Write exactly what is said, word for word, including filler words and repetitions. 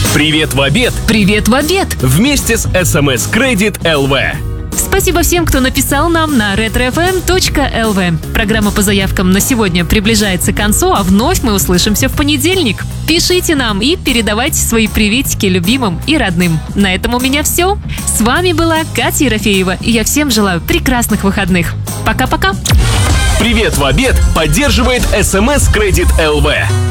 Привет в обед! Привет в обед! Вместе с эс эм эс Credit эл ви. Спасибо всем, кто написал нам на ретро эф эм точка эл ви. Программа по заявкам на сегодня приближается к концу, а вновь мы услышимся в понедельник. Пишите нам и передавайте свои приветики любимым и родным. На этом у меня все. С вами была Катя Ерофеева, и я всем желаю прекрасных выходных. Пока-пока! Привет в обед поддерживает эс эм эс Credit эл ви.